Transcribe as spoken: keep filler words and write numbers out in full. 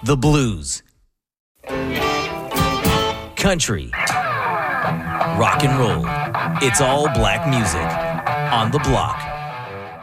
The blues, country, rock and roll. It's all black music on The Block.